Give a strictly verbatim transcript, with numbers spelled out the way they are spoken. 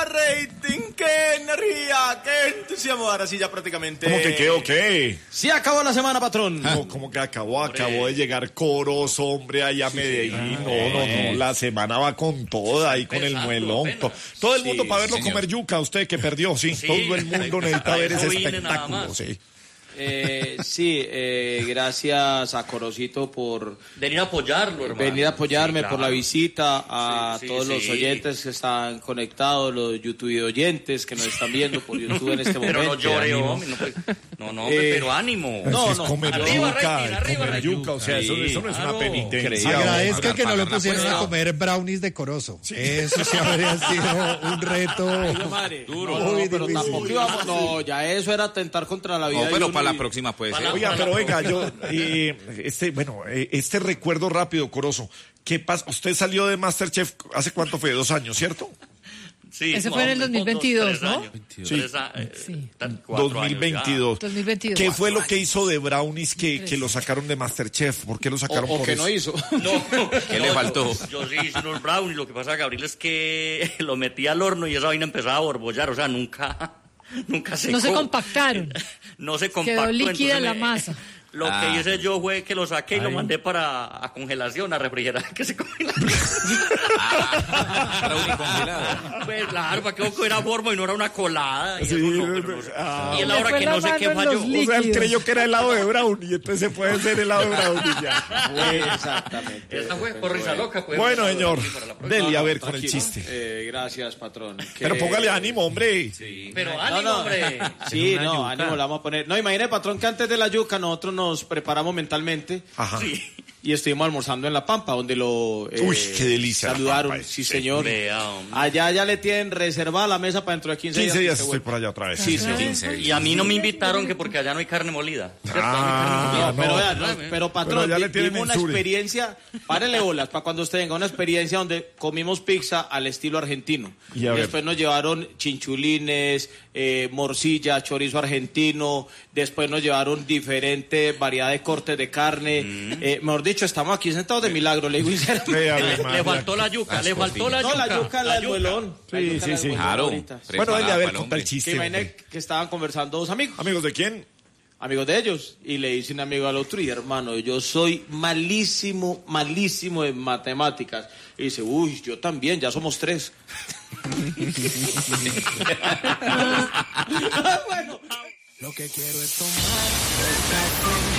rating! ¡Qué energía! ¡Qué entusiasmo! Ahora sí ya prácticamente... ¿Cómo que qué o qué? Sí acabó la semana, patrón. No, ¿cómo que acabó? Acabó de llegar Corozo, hombre, allá a Medellín. No, no, no, la semana va con toda, ahí con el muelón. To- Todo el mundo Sí, para verlo señor. comer yuca, usted que perdió, sí. Sí. Todo el mundo necesita ver ese Eso viene nada espectáculo, más. sí. Eh, sí, eh, gracias a Corocito por Venir a apoyarlo, hermano. venir a apoyarme, Sí, por la claro. visita, a Sí, sí, todos los sí. oyentes que están conectados, los YouTube oyentes que nos están viendo por YouTube en este momento. Pero no llore, Ánimo. hombre. No, pues, no, no, hombre, Eh, pero ánimo. No, Eso es no. comer Arriba, yuca, rating, arriba, comer rating. yuca, o sea, eso, Sí, eso no es una claro. penitencia. Agradezca hombre. que no le pagar la pusieron a cuenta. comer brownies de Corozo. Eso sí habría sido un reto. Ay, madre. Duro. No, no, Muy pero difícil. tampoco íbamos, no, ya eso era atentar contra la vida. No, de pero uno para la y- próxima puede Para ser. la- Oiga, pero oiga, yo, eh, este, bueno, eh, este recuerdo rápido, Corozo, ¿qué pasa? Usted salió de MasterChef hace cuánto fue, dos años, ¿cierto? Sí, Ese fue en el más o menos, dos mil veintidós, tres ¿no? años. Sí. Tres a- eh, Sí. tan- cuatro dos mil años veintidós. dos mil veintidós. ¿Qué fue lo que hizo de Brownies que, que lo sacaron de MasterChef? ¿Por qué lo O, sacaron o por que eso? no hizo. ya. No, ¿Qué no, le faltó? Yo, yo sí hice unos brownies. Lo que pasa, Gabriel, es que lo metí al horno y esa vaina empezaba a borbollar. O sea, nunca, nunca se No se compactaron. No se compactó. Quedó líquida entonces la me- masa. Lo Ah. que hice yo fue que lo saqué y lo Ay. mandé para a congelación, a refrigerar, que se congela. Ah, brownie congelado. Pues claro, para que no era forma y no era una colada. Y, Sí, eso no, pero no sé. ah. Y él Le ahora fue que la no sé qué mano en falló. los O sea, él líquidos. creyó que era helado de brownie y entonces se puede hacer helado de brownie ya. Exactamente. Esta fue por risa loca. Pues, Bueno, para- señor, para la próxima. dele a ver con el Tranquilo. chiste. Eh, gracias, patrón. Pero Que- póngale ánimo, hombre. Pero No, ánimo, no. hombre. Sí, no, ánimo, la vamos a poner. No, imagine, patrón, que antes de la yuca nosotros nos preparamos mentalmente Ajá. Sí. y estuvimos almorzando en La Pampa, donde lo eh, Uy, qué delicia La saludaron. Pampa, sí, sí. señor. Vea, hombre. Allá ya le tienen reservada la mesa para dentro de quince, quince días que se estoy vuelve. por allá otra vez. Sí, sí, sí. quince Y a mí no me invitaron que porque allá no hay carne molida. ¿Cierto? Ah, No hay carne molida. No, pero, no. vea, no, pero patrón, Pero ya le di- tienen dimos una en Suri. experiencia, párele bolas, para cuando usted venga, una experiencia donde comimos pizza al estilo argentino. Y a ver. Después nos llevaron chinchulines, eh, morcilla, chorizo argentino, después nos llevaron diferentes variedades de cortes de carne. Mm. Eh, mejor dicho, estamos aquí sentados de milagro, le digo sinceramente. Vea, Le, Ave María. le faltó la yuca, Las le faltó la No, yuca. la yuca, la del muelón. La Sí, yuca, sí, la sí. del muelón Claro. ahorita. Bueno, dele a ver, Preparada conta el para el Que chiste. imagine hombre. que estaban conversando dos amigos. ¿Amigos de quién? Amigos de ellos, y le dice un amigo al otro, y hermano, yo soy malísimo, malísimo en matemáticas. Y dice, uy, yo también, ya somos tres. Lo que quiero es tomar el café